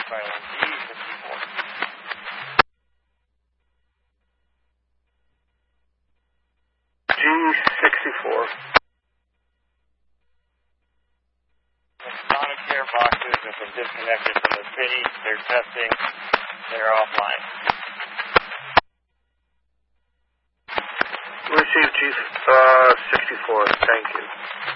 Silent G64. G64. Sonic care boxes have been disconnected from the city. They're testing. They're offline. Received, Chief. 64. Thank you.